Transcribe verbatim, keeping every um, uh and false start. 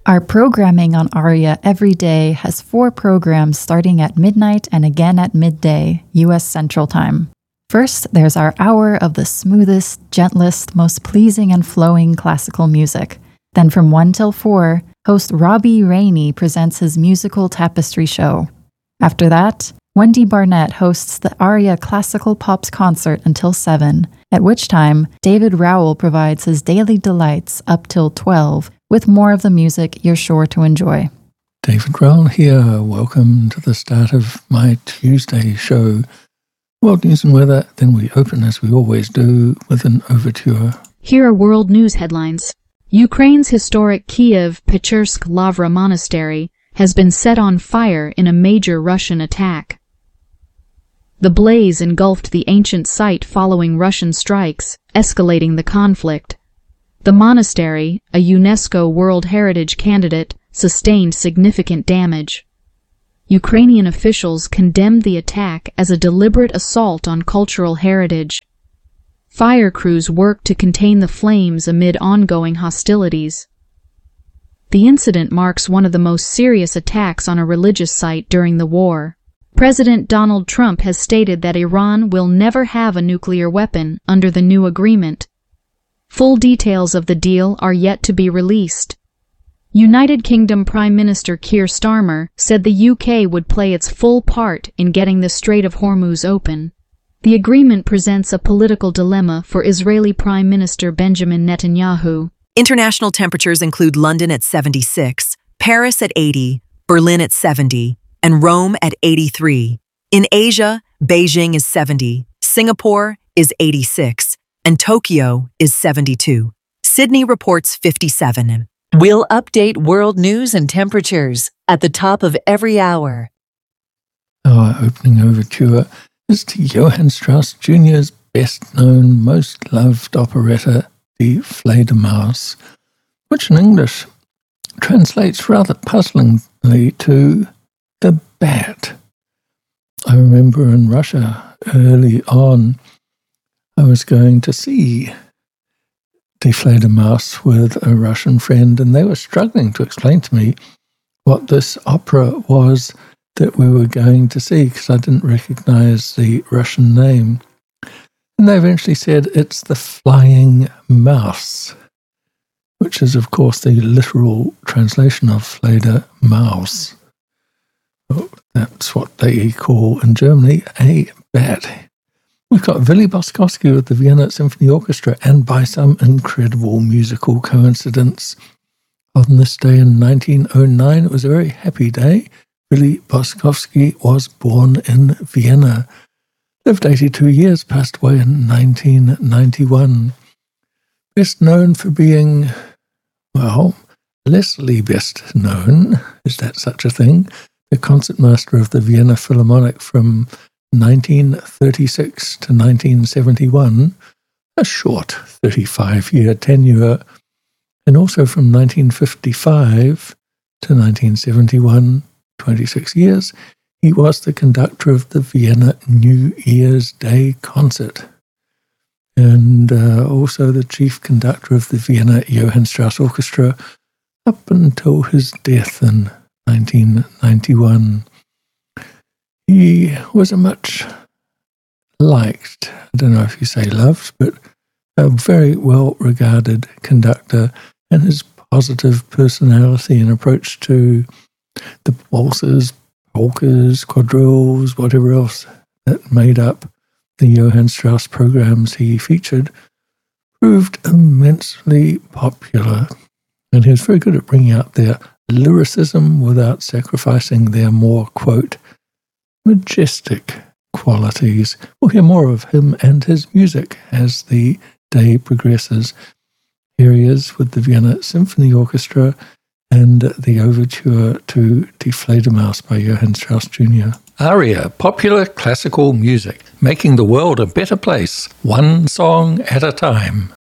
Our programming on ARIA every day has four programs starting at midnight and again at midday, U S Central Time. First, there's our hour of the smoothest, gentlest, most pleasing and flowing classical music. Then from one till four, host Robbie Rainey presents his musical tapestry show. After that, Wendy Barnett hosts the ARIA Classical Pops concert until seven, at which time David Rowell provides his daily delights up till twelve, with more of the music you're sure to enjoy. David Rowell here. Welcome to the start of my Tuesday show. World news and weather, then we open, as we always do, with an overture. Here are world news headlines. Ukraine's historic Kiev-Pechersk-Lavra Monastery has been set on fire in a major Russian attack. The blaze engulfed the ancient site following Russian strikes, escalating the conflict. The monastery, a UNESCO World Heritage candidate, sustained significant damage. Ukrainian officials condemned the attack as a deliberate assault on cultural heritage. Fire crews worked to contain the flames amid ongoing hostilities. The incident marks one of the most serious attacks on a religious site during the war. President Donald Trump has stated that Iran will never have a nuclear weapon under the new agreement. Full details of the deal are yet to be released. United Kingdom Prime Minister Keir Starmer said the U K would play its full part in getting the Strait of Hormuz open. The agreement presents a political dilemma for Israeli Prime Minister Benjamin Netanyahu. International temperatures include London at seventy-six, Paris at eighty, Berlin at seventy, and Rome at eighty-three. In Asia, Beijing is seventy, Singapore is eighty-six, and Tokyo is seventy-two. Sydney reports fifty-seven. We'll update world news and temperatures at the top of every hour. Our opening overture is to Johann Strauss Junior's best-known, most loved operetta, Die Fledermaus, which in English translates rather puzzlingly to the bat. I remember in Russia early on, I was going to see Die Fledermaus with a Russian friend, and they were struggling to explain to me what this opera was that we were going to see, because I didn't recognize the Russian name. And they eventually said it's The Flying Mouse, which is, of course, the literal translation of Fledermaus. Well, that's what they call in Germany a bat. We've got Willy Boskowski with the Vienna Symphony Orchestra, and by some incredible musical coincidence, on this day in nineteen oh nine, it was a very happy day. Willy Boskowski was born in Vienna, lived eighty-two years, passed away in nineteen ninety-one. Best known for being, well, lessly best known, is that such a thing, the concertmaster of the Vienna Philharmonic from nineteen thirty-six to nineteen seventy-one, a short thirty-five-year tenure, and also from nineteen fifty-five to nineteen seventy-one, twenty-six years, he was the conductor of the Vienna New Year's Day concert, and uh, also the chief conductor of the Vienna Johann Strauss Orchestra up until his death in nineteen ninety-one. He was a much liked, I don't know if you say loved, but a very well-regarded conductor, and his positive personality and approach to the waltzes, polkas, quadrilles, whatever else that made up the Johann Strauss programs he featured, proved immensely popular. And he was very good at bringing out their lyricism without sacrificing their more, quote, majestic qualities. We'll hear more of him and his music as the day progresses. Here he is with the Vienna Symphony Orchestra and the overture to Die Fledermaus by Johann Strauss Junior ARIA, popular classical music, making the world a better place, one song at a time.